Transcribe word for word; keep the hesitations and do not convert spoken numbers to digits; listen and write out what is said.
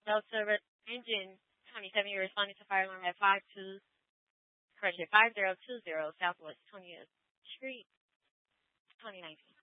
Self-service engine twenty-seven, you're responding to fire alarm at five two, correction, five zero two zero Southwest twentieth Street, twenty nineteen.